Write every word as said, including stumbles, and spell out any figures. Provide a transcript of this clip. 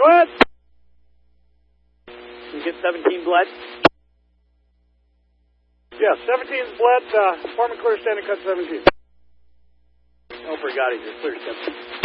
Go ahead. Can you get seventeen bled? Yeah, seventeen's bled. Uh, Department clear, standing cut seventeen. Oh, for God, you're clear, seventeen.